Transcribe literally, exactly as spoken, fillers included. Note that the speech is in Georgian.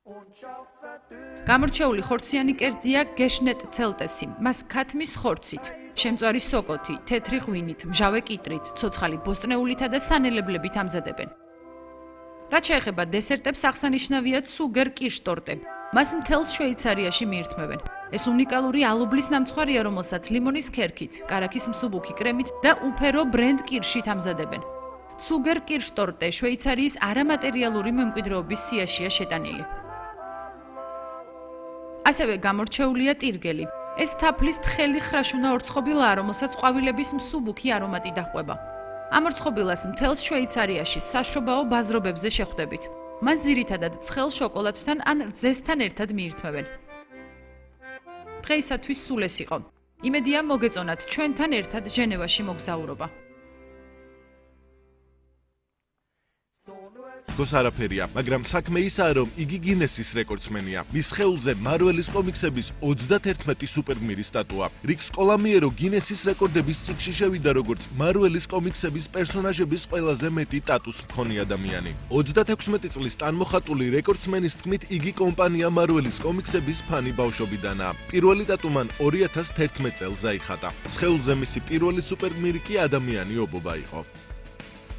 გამორჩეული ხორციანი კერძია გეშნეტ ცელტესი, მას ქათმის ხორცით, შემწვარი სოკოთი, თეთრი ღვინით, მჟავე კიტრით, ცოცხალი ბოსტნეულითა და სანელებლებით ამზადებენ. რაც შეეხება დესერტებს, აღსანიშნავია ცუგერ კირშ-ტორტე. მას მთელს შვეიცარიაში მიირთმევენ. ეს უნიკალური ალუბლის ნამცხვარია, რომელსაც ლიმონის ქერქით, კარაქის მსუბუქი კრემით და უფერო ბრენდ კირშით ამზადებენ. ცუგერ კირშ-ტორტე შვეიცარიის არამატერიალური მემკვიდრეობის სიაშია შეტანილი. ასევე გამორჩეულია ტირგელი. ეს თაფლის თხელი ხრაშუნა ორცხობილაა, რომელსაც ყვავილების მსუბუქი არომატი დაჰყვება. ამ ორცხობილას მთელს შვეიცარიაში საშობაო ბაზრობებზე შეხვდებით. მას ძირითადად ცხელ შოკოლადთან ან რძესთან ერთად მიირთმევენ. დღეისათვის სულ ეს იყო. იმედია მოგეწონათ ჩვენთან ერთად ჟენევაში მოგზაურობა. გოს არაფერია, მაგრამ საქმე ისაა, რომ იგი გინესის რეკორდსმენია. მის სხეულზე მარველის კომიქსების ოცდაერთმეტი სუპერგმირი სტატუა. რიკ სკოლამიერო გინესის რეკორდების წიგნში შევიდა როგორც მარველის კომიქსების პერსონაჟების ყველაზე მეტი ტატუს მქონე ადამიანი. ოცდაექვსმეტი წლის ტანმოხატული რეკორდსმენის თქმით, იგი კომპანია მარველის კომიქსების ფანი ბავშვობიდანაა. პირველი ტატუ მან ორი ათას თერთმეტ წელს აიხატა. სხეულზე მისი პირველი სუპერგმირი კი ადამიანი ობობა იყო.